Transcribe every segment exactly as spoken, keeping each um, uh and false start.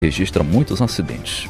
registra muitos acidentes.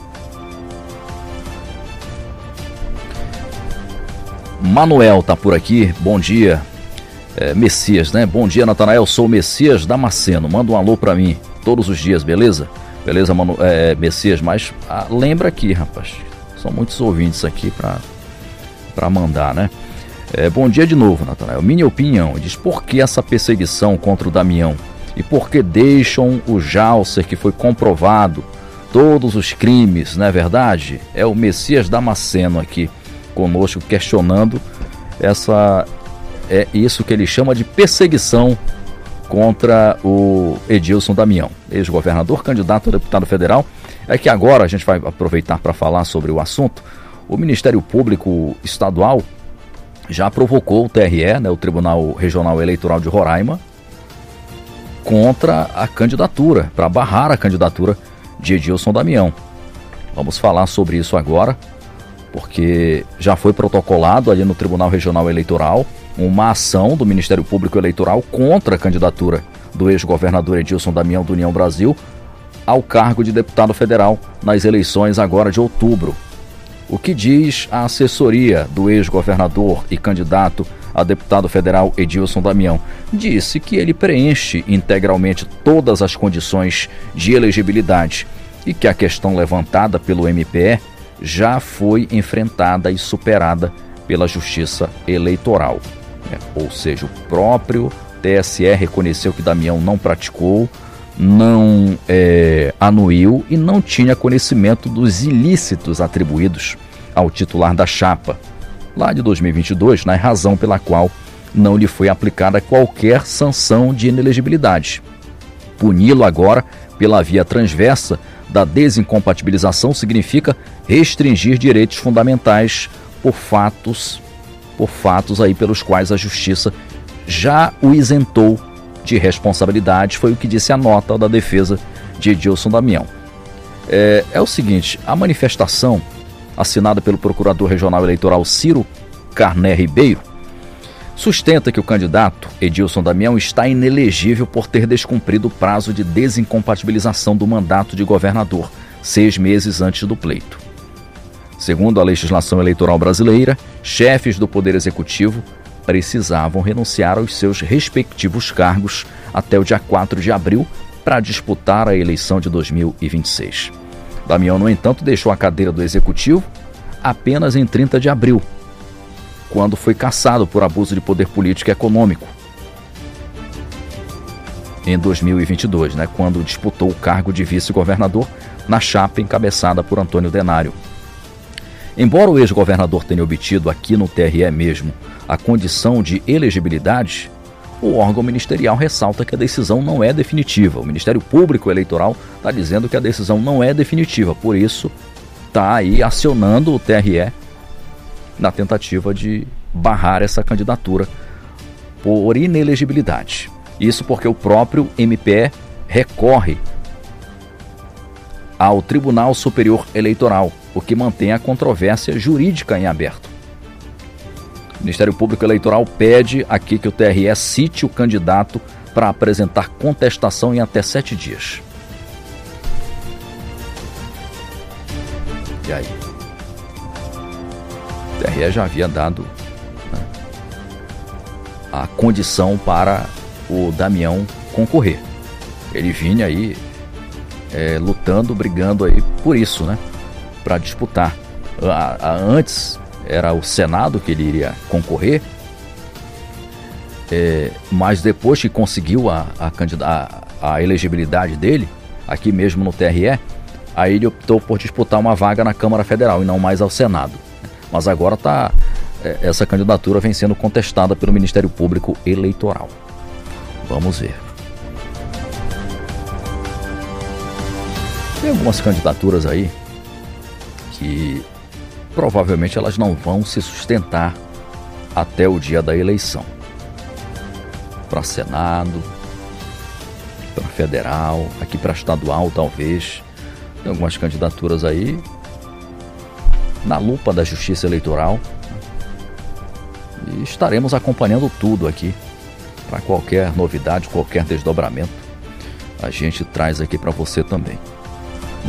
Manuel tá por aqui, bom dia. É, Messias, né? Bom dia, Natanael, sou o Messias Damasceno, manda um alô pra mim todos os dias, beleza? Beleza, Manu... é, Messias, mas ah, lembra aqui, rapaz, são muitos ouvintes aqui pra, pra mandar, né? É, bom dia de novo, Natanael. Minha opinião, diz por que essa perseguição contra o Damião? E por que deixam o Jalcer, que foi comprovado todos os crimes, não é verdade? É o Messias Damasceno aqui conosco questionando essa, é isso que ele chama de perseguição contra o Edilson Damião, ex-governador, candidato a deputado federal. É que agora a gente vai aproveitar para falar sobre o assunto. O Ministério Público Estadual já provocou o T R E, né, o Tribunal Regional Eleitoral de Roraima, contra a candidatura, para barrar a candidatura de Edilson Damião. Vamos falar sobre isso agora, porque já foi protocolado ali no Tribunal Regional Eleitoral uma ação do Ministério Público Eleitoral contra a candidatura do ex-governador Edilson Damião do União Brasil ao cargo de deputado federal nas eleições agora de outubro. O que diz a assessoria do ex-governador e candidato a deputado federal Edilson Damião? Disse que ele preenche integralmente todas as condições de elegibilidade e que a questão levantada pelo M P E já foi enfrentada e superada pela Justiça Eleitoral. É, ou seja, o próprio T S E reconheceu que Damião não praticou, não é, anuiu e não tinha conhecimento dos ilícitos atribuídos ao titular da chapa lá de dois mil e vinte e dois, na razão pela qual não lhe foi aplicada qualquer sanção de inelegibilidade. Puni-lo agora pela via transversa da desincompatibilização significa restringir direitos fundamentais por fatos, por fatos aí pelos quais a Justiça já o isentou de responsabilidade, foi o que disse a nota da defesa de Edilson Damião. É, é o seguinte, a manifestação assinada pelo Procurador Regional Eleitoral Ciro Carné Ribeiro sustenta que o candidato Edilson Damião está inelegível por ter descumprido o prazo de desincompatibilização do mandato de governador, seis meses antes do pleito. Segundo a legislação eleitoral brasileira, chefes do Poder Executivo precisavam renunciar aos seus respectivos cargos até o dia quatro de abril para disputar a eleição de dois mil e vinte e seis. Damião, no entanto, deixou a cadeira do Executivo apenas em trinta de abril, quando foi cassado por abuso de poder político e econômico. Em dois mil e vinte e dois, né, quando disputou o cargo de vice-governador na chapa encabeçada por Antônio Denário. Embora o ex-governador tenha obtido aqui no T R E mesmo a condição de elegibilidade, o órgão ministerial ressalta que a decisão não é definitiva. O Ministério Público Eleitoral está dizendo que a decisão não é definitiva, por isso está aí acionando o T R E na tentativa de barrar essa candidatura por inelegibilidade. Isso porque o próprio M P E recorre ao Tribunal Superior Eleitoral, o que mantém a controvérsia jurídica em aberto. O Ministério Público Eleitoral pede aqui que o T R E cite o candidato para apresentar contestação em até sete dias. E aí? O T R E já havia dado, né, a condição para o Damião concorrer. Ele vinha aí é, lutando, brigando aí por isso, né? Para disputar. A, a, antes era o Senado que ele iria concorrer, é, mas depois que conseguiu a, a, a, a elegibilidade dele, aqui mesmo no T R E, aí ele optou por disputar uma vaga na Câmara Federal e não mais ao Senado. Mas agora tá, é, essa candidatura vem sendo contestada pelo Ministério Público Eleitoral. Vamos ver. Tem algumas candidaturas aí que provavelmente elas não vão se sustentar até o dia da eleição. Para Senado, para Federal, aqui para Estadual talvez. Tem algumas candidaturas aí na lupa da Justiça Eleitoral. E estaremos acompanhando tudo aqui. Para qualquer novidade, qualquer desdobramento, a gente traz aqui para você também.